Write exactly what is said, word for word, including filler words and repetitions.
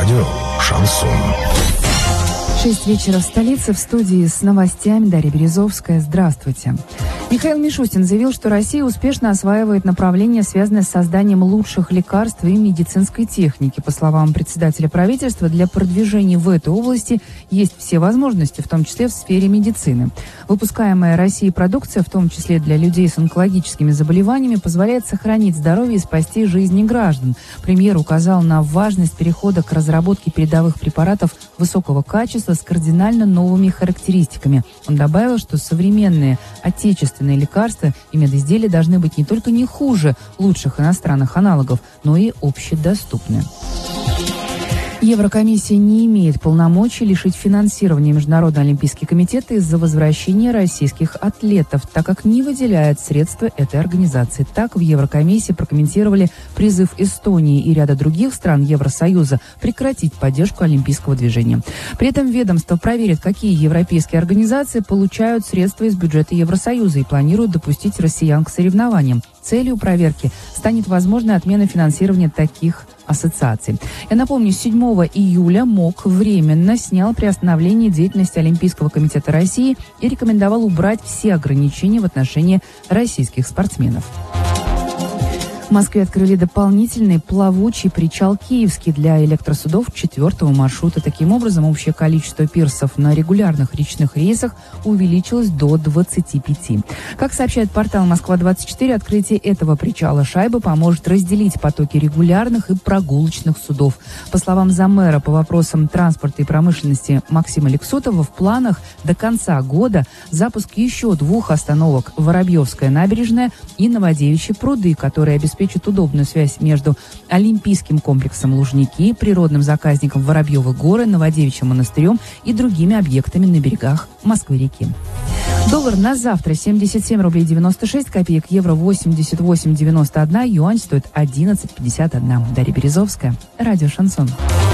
Радио «Шансон». Шесть вечера в столице, в студии с новостями Дарья Березовская. Здравствуйте. Михаил Мишустин заявил, что Россия успешно осваивает направления, связанные с созданием лучших лекарств и медицинской техники. По словам председателя правительства, для продвижения в этой области есть все возможности, в том числе в сфере медицины. Выпускаемая Россией продукция, в том числе для людей с онкологическими заболеваниями, позволяет сохранить здоровье и спасти жизни граждан. Премьер указал на важность перехода к разработке передовых препаратов высокого качества с кардинально новыми характеристиками. Он добавил, что современные отечественные лекарства и медизделия должны быть не только не хуже лучших иностранных аналогов, но и общедоступны. Еврокомиссия не имеет полномочий лишить финансирования Международный олимпийский комитет из-за возвращения российских атлетов, так как не выделяет средства этой организации. Так в Еврокомиссии прокомментировали призыв Эстонии и ряда других стран Евросоюза прекратить поддержку олимпийского движения. При этом ведомство проверит, какие европейские организации получают средства из бюджета Евросоюза и планирует допустить россиян к соревнованиям. Целью проверки станет возможная отмена финансирования таких ассоциаций. Я напомню, седьмого июля МОК временно снял приостановление деятельности Олимпийского комитета России и рекомендовал убрать все ограничения в отношении российских спортсменов. В Москве открыли дополнительный плавучий причал «Киевский» для электросудов четвертого маршрута. Таким образом, общее количество пирсов на регулярных речных рейсах увеличилось до двадцати пяти. Как сообщает портал Москва двадцать четыре, открытие этого причала «Шайба» поможет разделить потоки регулярных и прогулочных судов. По словам замэра по вопросам транспорта и промышленности Максима Лексутова, в планах до конца года запуск еще двух остановок «Воробьевская набережная» и «Новодевичьи пруды», которые обеспечивают обеспечит удобную связь между Олимпийским комплексом Лужники, природным заказником Воробьевы горы, Новодевичьим монастырем и другими объектами на берегах Москвы-реки. Доллар на завтра семьдесят семь рублей девяносто шесть копеек, евро восемьдесят восемь девяносто один, юань стоит одиннадцать пятьдесят один. Дарья Березовская, радио «Шансон».